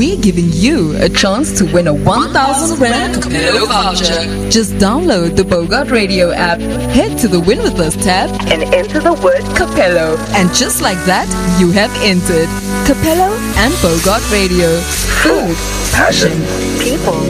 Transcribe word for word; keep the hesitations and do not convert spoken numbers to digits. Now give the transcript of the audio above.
we're giving you a chance to win a one thousand rand Capello voucher. Just download the Bogart Radio app, head to the Win With Us tab, and enter the word Capello. And just like that, you have entered Capello and Bogart Radio. Food, passion, people.